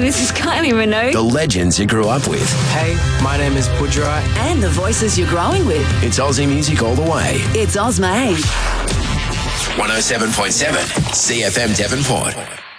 this is Kylie Minogue. The legends you grew up with. Hey, my name is Budgerai. And the voices you're growing with. It's Aussie music all the way. It's Ozmade. 107.7 CFM Devonport.